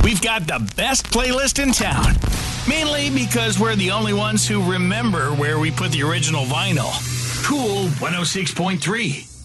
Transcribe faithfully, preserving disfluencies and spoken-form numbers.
we've got the best playlist in town. Mainly because we're the only ones who remember where we put the original vinyl. Cool one oh six point three.